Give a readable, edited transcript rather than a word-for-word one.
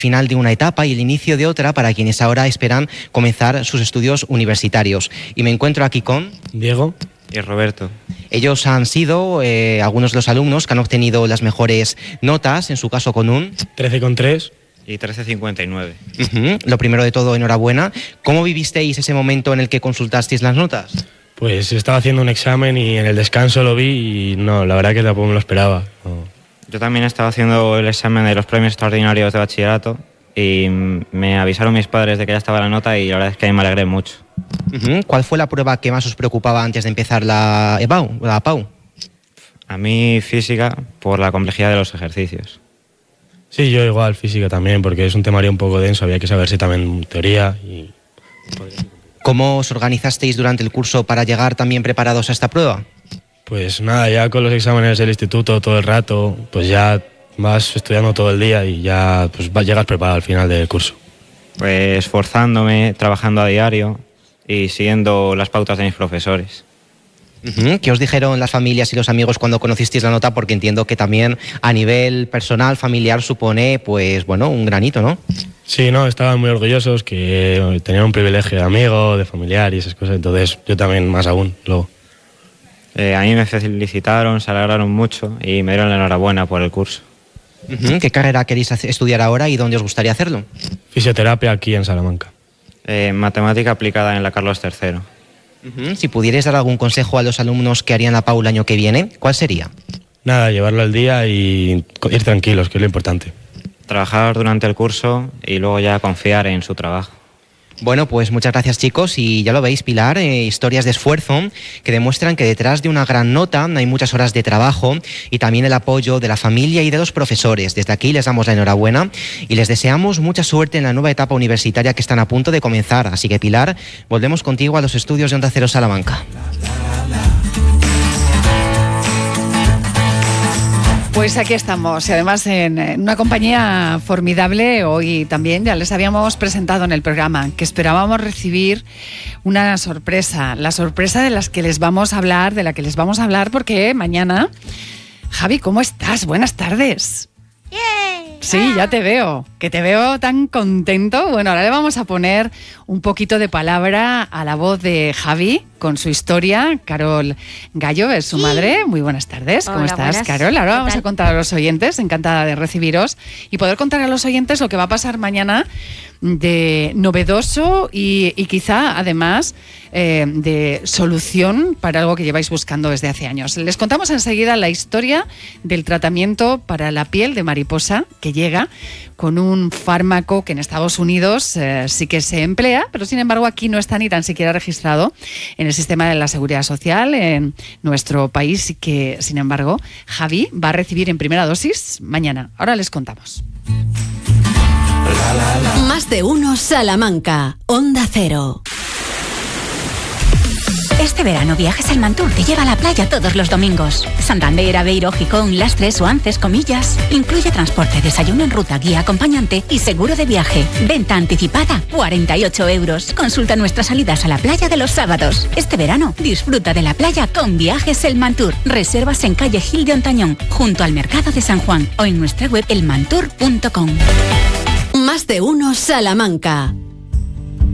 final de una etapa y el inicio de otra para quienes ahora esperan comenzar sus estudios universitarios. Y me encuentro aquí con Diego y Roberto. Ellos han sido algunos de los alumnos que han obtenido las mejores notas, en su caso con un 13,3 y 13,59. Lo primero de todo, enhorabuena. ¿Cómo vivisteis ese momento en el que consultasteis las notas? Pues estaba haciendo un examen y en el descanso lo vi y no, la verdad que tampoco me lo esperaba. No. Yo también estaba haciendo el examen de los premios extraordinarios de bachillerato y me avisaron mis padres de que ya estaba la nota y la verdad es que me alegré mucho. ¿Cuál fue la prueba que más os preocupaba antes de empezar la APAU? A mí física, por la complejidad de los ejercicios. Sí, yo igual, física también, porque es un temario un poco denso, había que saberse también teoría y... ¿Cómo os organizasteis durante el curso para llegar también preparados a esta prueba? Pues nada, ya con los exámenes del instituto todo el rato, pues ya vas estudiando todo el día y ya pues llegas preparado al final del curso. Pues esforzándome, trabajando a diario y siguiendo las pautas de mis profesores. ¿Qué os dijeron las familias y los amigos cuando conocisteis la nota? Porque entiendo que también a nivel personal, familiar, supone, pues bueno, un granito, ¿no? Sí, no, estaban muy orgullosos, que tenían un privilegio de amigo, de familiar y esas cosas, entonces yo también más aún, luego. A mí me felicitaron, se alegraron mucho y me dieron la enhorabuena por el curso. ¿Qué carrera queréis estudiar ahora y dónde os gustaría hacerlo? Fisioterapia aquí en Salamanca. Matemática aplicada en la Carlos III. Si pudierais dar algún consejo a los alumnos que harían la PAU el año que viene, ¿cuál sería? Nada, llevarlo al día y ir tranquilos, que es lo importante. Trabajar durante el curso y luego ya confiar en su trabajo. Bueno, pues muchas gracias, chicos, y ya lo veis, Pilar, historias de esfuerzo que demuestran que detrás de una gran nota hay muchas horas de trabajo y también el apoyo de la familia y de los profesores. Desde aquí les damos la enhorabuena y les deseamos mucha suerte en la nueva etapa universitaria que están a punto de comenzar. Así que, Pilar, volvemos contigo a los estudios de Onda Cero Salamanca. Pues aquí estamos, y además en una compañía formidable. Hoy también ya les habíamos presentado en el programa que esperábamos recibir una sorpresa, la sorpresa de la que les vamos a hablar, porque mañana... Javi, ¿cómo estás? Buenas tardes. Sí, ya te veo, que te veo tan contento. Bueno, ahora le vamos a poner un poquito de palabra a la voz de Javi con su historia. Carol Gallo es su madre. Muy buenas tardes. ¿Cómo estás, buenas, Carol? Ahora vamos a contar a los oyentes, encantada de recibiros y poder contar a los oyentes lo que va a pasar mañana de novedoso y quizá además de solución para algo que lleváis buscando desde hace años. Les contamos enseguida la historia del tratamiento para la piel de mariposa que llega con un fármaco que en Estados Unidos sí que se emplea, pero sin embargo aquí no está ni tan siquiera registrado en el sistema de la Seguridad Social en nuestro país y que, sin embargo, Javi va a recibir en primera dosis mañana. Ahora les contamos. Más de uno Salamanca, Onda Cero. Este verano Viajes El Mantur te lleva a la playa todos los domingos. Santander, Aveiro, Gijón, Lastres, Suances, Comillas. Incluye transporte, desayuno en ruta, guía acompañante y seguro de viaje. Venta anticipada, 48 €. Consulta nuestras salidas a la playa de los sábados. Este verano disfruta de la playa con Viajes El Mantur. Reservas en calle Gil de Ontañón, junto al Mercado de San Juan o en nuestra web elmantur.com. Más de uno Salamanca.